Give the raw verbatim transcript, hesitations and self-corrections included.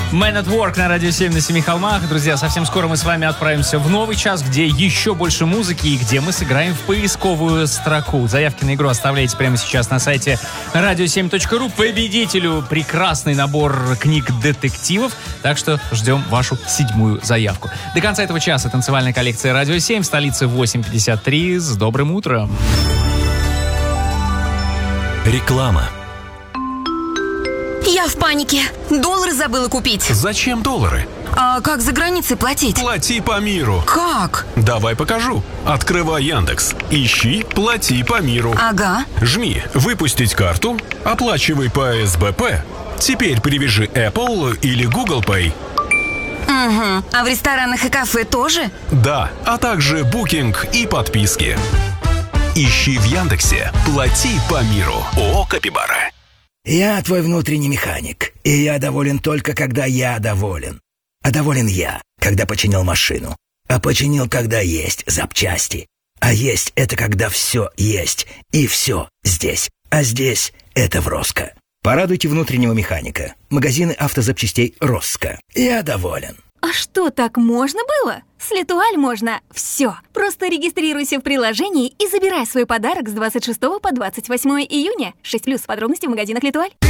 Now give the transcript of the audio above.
Man at Work на Радио семь на Семи холмах. Друзья, совсем скоро мы с вами отправимся в новый час, где еще больше музыки и где мы сыграем в поисковую строку. Заявки на игру оставляйте прямо сейчас на сайте радио семь точка ру. Победителю прекрасный набор книг детективов. Так что ждем вашу седьмую заявку. До конца этого часа танцевальная коллекция Радио семь в столице восемь пятьдесят три. С добрым утром. Реклама. Я в панике. Доллары забыла купить. Зачем доллары? А как за границей платить? Плати по миру. Как? Давай покажу. Открывай Яндекс. Ищи «Плати по миру». Ага. Жми «Выпустить карту», оплачивай по эс бэ пэ. Теперь привяжи Apple или Google Pay. Угу. А в ресторанах и кафе тоже? Да, а также букинг и подписки. Ищи в Яндексе «Плати по миру». ООО «Капибара». Я твой внутренний механик, и я доволен только, когда я доволен. А доволен я, когда починил машину. А починил, когда есть запчасти. А есть — это когда все есть, и все здесь. А здесь — это в Роско. Порадуйте внутреннего механика. Магазины автозапчастей Роско. Я доволен. А что, так можно было? С Летуаль можно все. Просто регистрируйся в приложении и забирай свой подарок с двадцать шестого по двадцать восьмое июня. шесть плюс, подробности в магазинах Летуаль.